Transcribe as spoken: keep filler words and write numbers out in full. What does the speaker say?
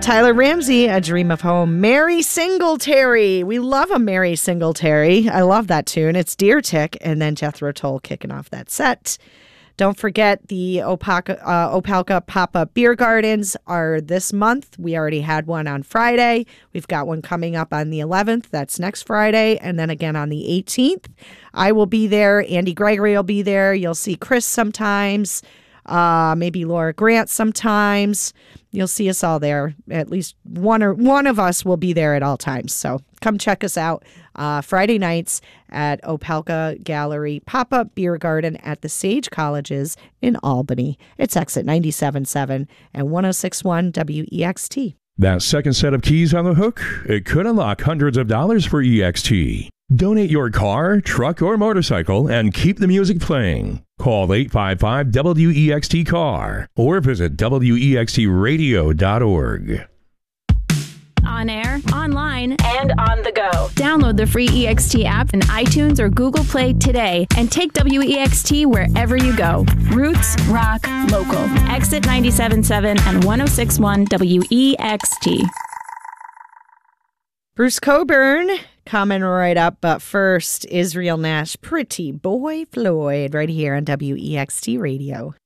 Tyler Ramsey, A Dream of Home. Mary Singletary. We love a Mary Singletary. I love that tune. It's Deer Tick, and then Jethro Tull kicking off that set. Don't forget the Opaka, uh, Opelka Pop-Up Beer Gardens are this month. We already had one on Friday. We've got one coming up on the eleventh. That's next Friday. And then again on the eighteenth. I will be there. Andy Gregory will be there. You'll see Chris sometimes. Uh, maybe Laura Grant sometimes. You'll see us all there. At least one or one of us will be there at all times. So come check us out uh, Friday nights at Opelka Gallery Pop-Up Beer Garden at the Sage Colleges in Albany. It's exit ninety-seven point seven and one oh six point one W E X T. That second set of keys on the hook, it could unlock hundreds of dollars for E X T. Donate your car, truck, or motorcycle and keep the music playing. Call eight five five W E X T car or visit W E X T radio dot org. On air, online, and on the go. Download the free E X T app in iTunes or Google Play today and take W E X T wherever you go. Roots, rock, local. Exit ninety-seven point seven and one oh six point one W E X T. Bruce Coburn coming right up, but first, Israel Nash, Pretty Boy Floyd, right here on W E X T Radio.